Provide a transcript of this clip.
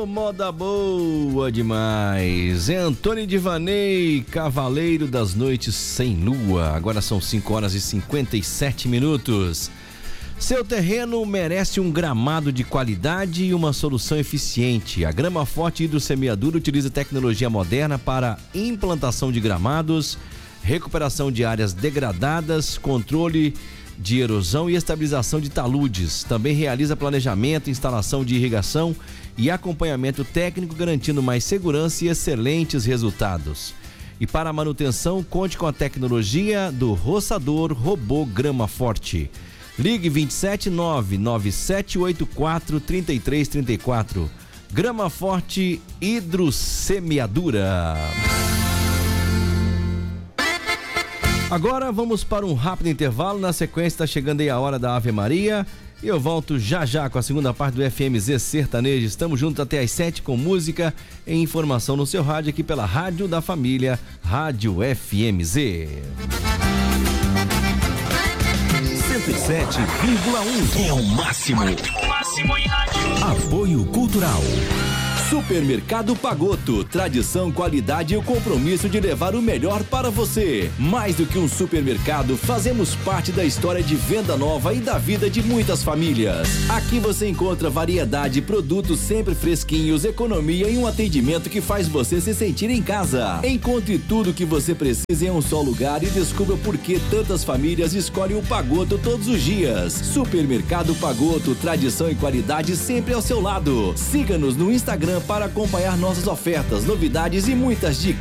moda boa demais. É Antônio Divanei, Cavaleiro das Noites Sem Lua. Agora são 5h57. Seu terreno merece um gramado de qualidade e uma solução eficiente. A Grama Forte Hidrossemeadura utiliza tecnologia moderna para implantação de gramados, recuperação de áreas degradadas, controle de erosão e estabilização de taludes. Também realiza planejamento, instalação de irrigação e acompanhamento técnico, garantindo mais segurança e excelentes resultados. E para a manutenção, conte com a tecnologia do roçador robô Grama Forte. Ligue 27997843334. Grama Forte Hidrossemeadura. Agora vamos para um rápido intervalo. Na sequência está chegando aí a hora da Ave Maria. E eu volto já com a segunda parte do FMZ Sertanejo. Estamos juntos até às 7 com música e informação no seu rádio aqui pela Rádio da Família, Rádio FMZ. 107,1 é o máximo. O máximo em rádio. Apoio Cultural. Supermercado Pagotto, tradição, qualidade e o compromisso de levar o melhor para você. Mais do que um supermercado, fazemos parte da história de venda nova e da vida de muitas famílias. Aqui você encontra variedade, produtos sempre fresquinhos, economia e um atendimento que faz você se sentir em casa. Encontre tudo o que você precisa em um só lugar e descubra por que tantas famílias escolhem o Pagotto todos os dias. Supermercado Pagotto, tradição e qualidade sempre ao seu lado. Siga-nos no Instagram para acompanhar nossas ofertas, novidades e muitas dicas.